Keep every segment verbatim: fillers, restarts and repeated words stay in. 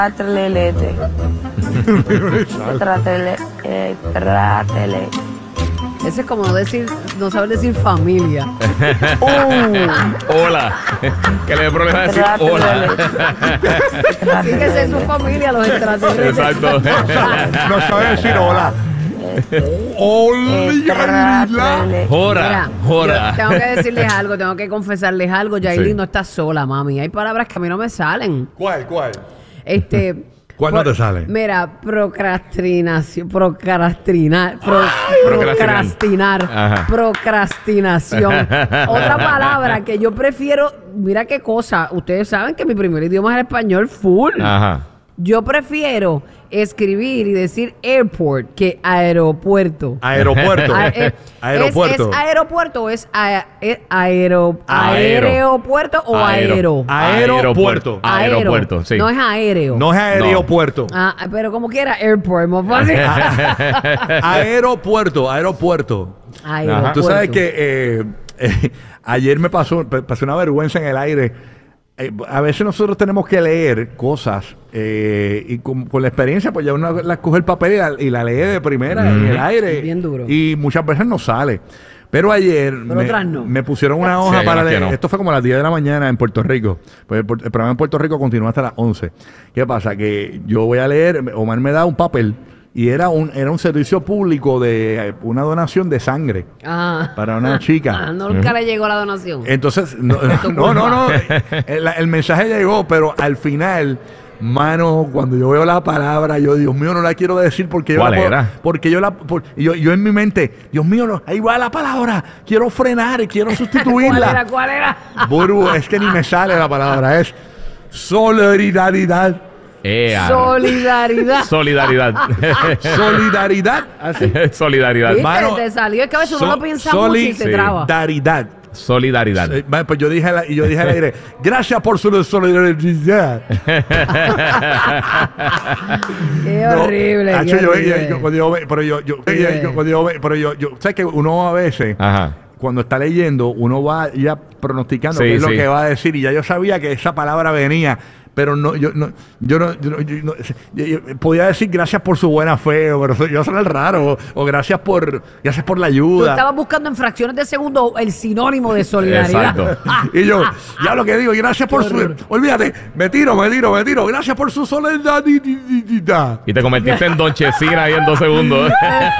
Tratelete. Trátele, eh, trátele. Ese es como no decir, no saber decir familia. uh. Hola. Que le dé problema decir hola. Así que esa es su familia, los extraterrestres. Exacto. No sabe decir hola. Hola. Jora, jora. Tengo que decirles algo, tengo que confesarles algo. Yailin Sí. no está sola, mami. Hay palabras que a mí no me salen. ¿Cuál, cuál? Este. ¿Cuál no te sale? Mira, procrastinación, procrastinar, pro- procrastinar, Ajá. procrastinación. Otra palabra que yo prefiero, mira qué cosa, ustedes saben que mi primer idioma es el español full. Ajá. Yo prefiero escribir y decir airport que aeropuerto. Aeropuerto. A- eh, Aeropuerto. ¿Es, es aeropuerto o es a- eh, aero, Aero. aeropuerto o aero? Aero. Aeropuerto. Aero. Aeropuerto, sí. No es aéreo. No es aeropuerto. Ah, pero como quiera, airport, más fácil. Aeropuerto, aeropuerto. Aeropuerto. Tú sabes que eh, eh, ayer me pasó, me pasó una vergüenza en el aire. Eh, a veces nosotros tenemos que leer cosas eh, y con, con la experiencia, pues ya uno la coge el papel y la, y la lee de primera en el aire. Bien duro. Y muchas veces no sale. Pero ayer Pero me, otras no. me pusieron una Sí, hoja hay para unas que leer. no. Esto fue como a las diez de la mañana en Puerto Rico. Pues el, el programa en Puerto Rico continúa hasta las once. ¿Qué pasa? Que yo voy a leer, Omar me da un papel y era un, era un servicio público de eh, una donación de sangre Ah. para una chica. Ah, nunca le llegó la donación. Entonces, no, no, no, no, el, el mensaje llegó, pero al final, mano, cuando yo veo la palabra, yo, Dios mío, no la quiero decir porque yo ¿Cuál la puedo- era? porque yo la, por- yo, yo en mi mente, Dios mío, no, ahí va la palabra, quiero frenar y quiero ¿Cuál sustituirla. era? ¿Cuál era? Burbu, es que ni me sale la palabra, es solidaridad. Ea. Solidaridad. Solidaridad. Solidaridad, así. Solidaridad. ¿Viste? Mano, Te salió, es que a veces uno So- lo piensa mucho y se sí. traba. Solidaridad. Solidaridad. Eh, bueno, pues yo dije, a la- y yo dije al aire, gracias por su solidaridad. Qué No, horrible. Hacho, qué yo- horrible. yo- yo- cuando yo ve- pero yo, yo, Sí. yo- yo- cuando yo ve- pero yo, yo, sabes que uno a veces, Ajá. cuando está leyendo, uno va ya pronosticando Sí, qué es lo sí. que va a decir y ya yo sabía que esa palabra venía. Pero no, yo no, yo no, yo no- yo no- yo- yo podía decir gracias por su buena fe, o, pero yo soy el raro, o, o gracias por, gracias por la Tú ayuda. estabas buscando en fracciones de segundo el sinónimo de solidaridad. Exacto. Y yo, ya lo que digo, y gracias por su, horror. olvídate, me tiro, me tiro, me tiro, gracias por su solidaridad. Y te convertiste en Don Chesina ahí en dos segundos.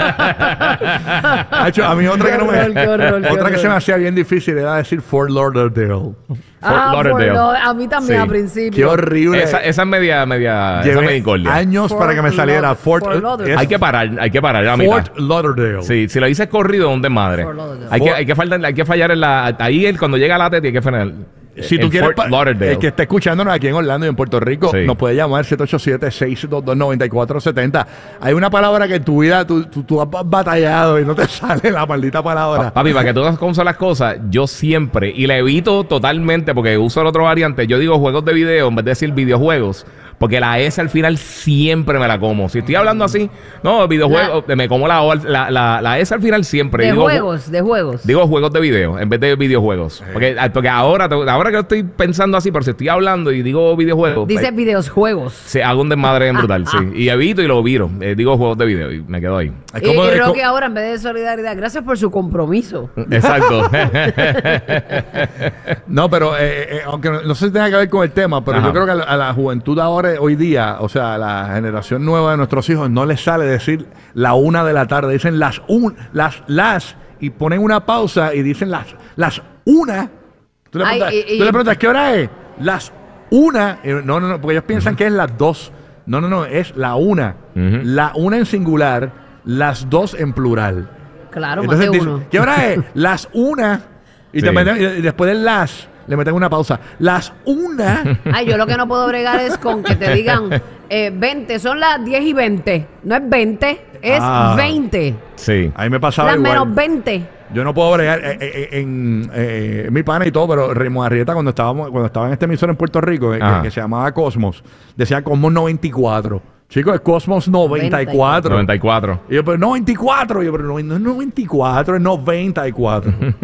Hacho, a mí otra que no me, Qué horror, qué horror, qué otra que horror. se me hacía bien difícil era decir Fort Lauderdale. Ah, Fort por Lauderdale. lo- a mí también Sí. al principio. Qué horrible. esa, esa es media, media, esa Llevé media incordia. años Fort para que me saliera Laud- Fort, Fort Lauderdale. es Hay que parar, hay que parar a mitad. Fort Lauderdale. Sí, si lo dices corrido, es un desmadre. Fort Lauderdale. Hay que, Fort- hay, que faltar, hay que fallar en la. Ahí el- cuando llega la teti hay que frenar. Si En tú quieres, Fort pa- Lauderdale. el que está escuchándonos aquí en Orlando y en Puerto Rico, Sí. nos puede llamar siete ocho siete, seis dos dos, nueve cuatro siete cero. Hay una palabra que en tu vida tú, tú, tú has batallado y no te sale la maldita palabra. Papi, para que tú veas cómo son las cosas, yo siempre, y la evito totalmente porque uso el otro variante, yo digo juegos de video en vez de decir videojuegos, porque la S al final siempre me la como. Si estoy hablando así, no, videojuegos, me como la, O- la, la, la S al final siempre. De Digo, juegos, de juegos. Digo juegos de video en vez de videojuegos. Porque, porque ahora, ahora que estoy pensando así, pero si estoy hablando y digo videojuegos, Dice pues, videojuegos. se hago un desmadre bien brutal, sí. Y evito y lo viro. Eh, digo juegos de video y me quedo ahí. Es Y, como- y es Rocky co- ahora en vez de solidaridad, gracias por su compromiso. Exacto. No, pero eh, eh, aunque no, no sé si tenga que ver con el tema, pero Ajá. yo creo que a la, a la juventud ahora, hoy día, o sea, a la generación nueva de nuestros hijos, no les sale decir la una de la tarde, dicen las un, las, las, y ponen una pausa y dicen las, las una. Tú le Ay, preguntas, y- y- tú le preguntas, ¿qué hora es? Las una. Y no, no, no, porque ellos piensan que es las dos. No, no, no, es la una. Ujú. La una en singular, las dos en plural. Claro, más de Entonces, uno. dice, ¿qué hora es? Las una. Y, Sí. te meten- y- y después de las, le meten una pausa. Las una. Ay, yo lo que no puedo bregar es con que te digan eh, veinte, son las diez y veinte. No es veinte, es Ah. veinte. Sí. A mí me pasaba Las igual. menos veinte. Yo no puedo bregar eh, eh, eh, en eh, mi pana y todo, pero Raymond Arrieta cuando estábamos, cuando estaba en este emisor en Puerto Rico, eh, que, Ajá. que se llamaba Cosmos, decía Cosmos noventa y cuatro. Chicos, es Cosmos noventa y cuatro. noventa y cuatro. Y yo, pero noventa y cuatro. Y yo, pero no, no es noventa y cuatro, es noventa y cuatro.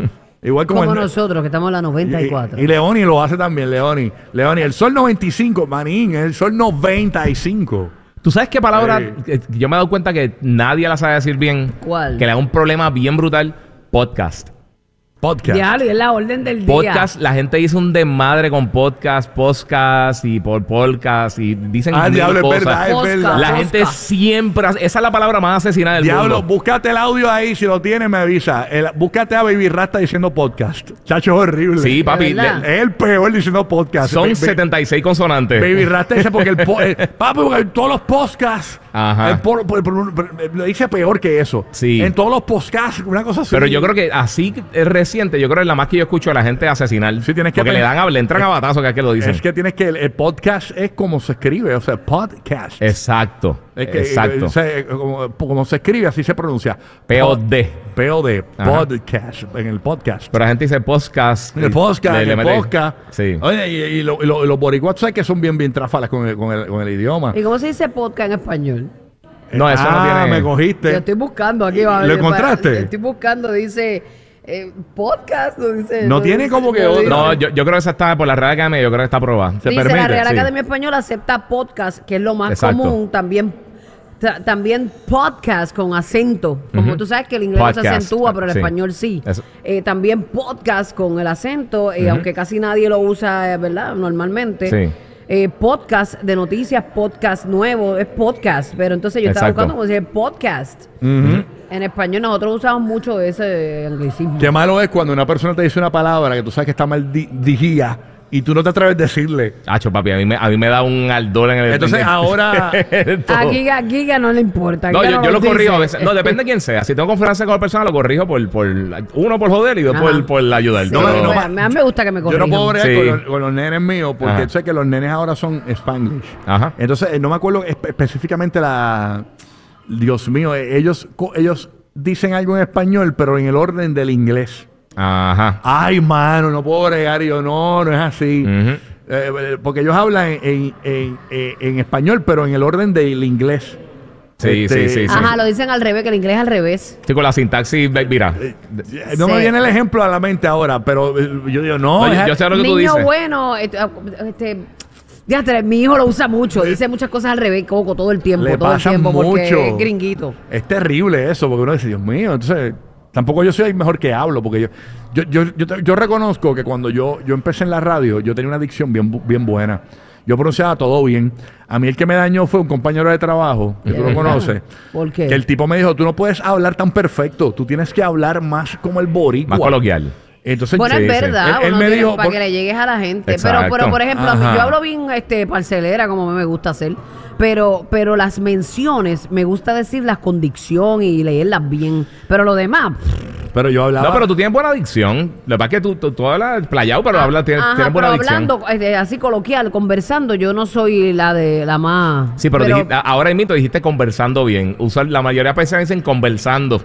Igual como, Como el- nosotros, que estamos en la noventa y cuatro. Y, y Leoni lo hace también, Leoni. Leoni, el sol noventa y cinco, manín, es el sol noventa y cinco. ¿Tú sabes qué palabra? Sí. eh, Yo me he dado cuenta que nadie la sabe decir bien. ¿Cuál? Que le da un problema bien brutal. Podcast. Podcast. Diablo, y es la orden del día. Podcast, la gente hizo un desmadre con podcast, podcast y por podcast y dicen Ah, mil diablo, es cosas. verdad, es Podcast. verdad. La Podcast. gente siempre hace- esa es la palabra más asesinada del Diablo, mundo. búscate el audio ahí, si lo tienes me avisa. El- búscate a Baby Rasta diciendo podcast. Chacho, es horrible. Sí, papi. verdad? le- Es el peor diciendo podcast. son Ba- ba- setenta y seis consonantes. Baby Rasta dice porque el po- eh, papi, porque en todos los podcasts Ajá. el por- por- por- por- lo dice peor que eso. Sí. En todos los podcasts, una cosa así. Pero yo creo que así es reciente, yo creo que es la más que yo escucho a la gente asesinar. Sí, tienes que porque le aprender- dan a, le entran a batazo que es que lo dicen. es que tienes que el, el podcast es como se escribe, o sea, podcast. Exacto. Es que, exacto. eh, se- como, como se escribe, así se pronuncia. P O D. P O D. Ajá. Podcast. En el podcast. Pero la gente dice podcast. En el podcast, Le- en le el mete- podcast. Sí. Oye, y, y lo- y lo- y los boricuas, ¿sabes que son bien, bien tráfalas con el, con el, con el idioma? ¿Y cómo se dice podcast en español? No, eso no ah, tiene- me cogiste. Yo estoy buscando aquí. va a ¿Lo ver, encontraste? para- Estoy buscando, dice eh, podcast. No, dice, No tiene como que no otro. dice. No, yo, yo creo que esa está por la Real Academia, yo creo que está aprobada. Se Dice permite, la Real sí. Academia Española acepta podcast, que es lo más Exacto. común. También, ta- también podcast con acento. Como Ujú. tú sabes que el inglés no se Podcast, acentúa, pero el sí. español sí. Eso. Eh, también podcast con el acento, eh, Ujú. aunque casi nadie lo usa, eh, ¿verdad? Normalmente. Sí. Eh, podcast de noticias, podcast nuevo, es podcast. Pero entonces yo estaba Exacto. buscando como decir podcast. Ujú. En español nosotros usamos mucho ese anglicismo. Qué malo es cuando una persona te dice una palabra que tú sabes que está mal di- digida y tú no te atreves a decirle. Hacho, papi, a mí, me, a mí me da un ardor en el... Entonces, ahora- Todo. A Giga, Giga no le importa. No, Giga yo, no yo lo dice. corrijo a veces. No, depende de quién sea. Si tengo confianza con la persona, lo corrijo por, por uno por joder y dos Ajá. por, por ayudar. Sí, No me- Pero- no me- a mí- a mí me gusta que me Yo corrijan. no puedo bregar Sí. con, los, con los nenes míos porque Ajá. sé que los nenes ahora son Spanglish. Ajá. Entonces, eh, no me acuerdo espe- específicamente la... Dios mío, eh, ellos, co- ellos dicen algo en español, pero en el orden del inglés. Ajá. Ay, mano, no puedo bregar. Y yo, no, no es así. Ujú. Eh, eh, porque ellos hablan en, en, en- en- en español, pero en el orden del inglés. Sí, Este, sí, sí, sí. Ajá, lo dicen al revés, que el inglés es al revés. Sí, con la sintaxis, ve- mira. Eh, No Sí. me viene el ejemplo a la mente ahora, pero eh, yo digo, no. Oye, es- yo sé lo que tú Niño dices. bueno, este, este, fíjate, mi hijo lo usa mucho, dice muchas cosas al revés, Coco, todo el tiempo, Le todo el pasa tiempo, porque mucho. es gringuito. Es terrible eso, porque uno dice, Dios mío, entonces tampoco yo soy el mejor que hablo, porque yo yo, yo, yo, yo reconozco que cuando yo, yo empecé en la radio, yo tenía una dicción bien, bu- bien buena. Yo pronunciaba todo bien. A mí el que me dañó fue un compañero de trabajo, que tú lo ¿De verdad? conoces. ¿Por qué? Que el tipo me dijo, tú no puedes hablar tan perfecto, tú tienes que hablar más como el boricua. Más coloquial. Entonces, Bueno, sí, es sí. verdad, Él- él uno me tiene- dijo, para por- que le llegues a la gente. Pero, Exacto. pero, por ejemplo, a mí- Ajá. yo hablo bien este, parcelera, como a mí me gusta hacer, pero, pero las menciones, me gusta decirlas con dicción y leerlas bien. Pero lo demás, pero yo hablaba... No, pero tú tienes buena dicción. Lo que pasa es que tú, tú, tú hablas playado, pero hablas, tienes, ajá, tienes buena pero dicción. hablando este, así coloquial, conversando, yo no soy la de la más... Sí, pero, dijiste- ahora mismo dijiste conversando bien. Usar, la mayoría de personas dicen conversando.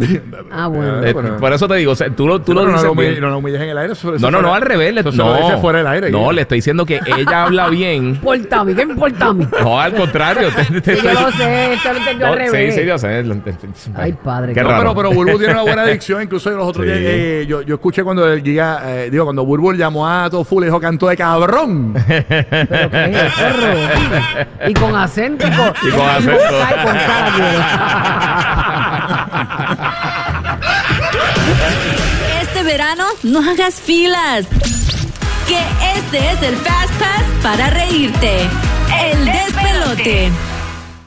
Ah, bueno. Eh, pero- por eso te digo, o sea, tú lo, tú Tú lo no, dices lo humilles, bien. no lo humilles en el aire. eso- eso No, no, no, fuera- al revés. le- eso se no, lo dice fuera del aire. no, le estoy diciendo que ella habla bien. Importa a mí, ¿qué me importa a mí? No, al contrario. te- te Sí, yo estoy- lo sé, esto lo entendió No, al revés. Sí, sí, yo sé. Ay, padre, Qué qué- No, raro. pero, pero Burbu tiene una buena dicción. Incluso los otros Sí. días, eh, yo, yo escuché cuando el Giga, eh, digo, cuando Burbu llamó a todo full y dijo canto de cabrón. ¿Pero qué es eso, Rocky? Y con acento. Y con, Y con acento. Ay, con cara, Este verano no hagas filas. Que este es el Fast Pass para reírte. El despelote.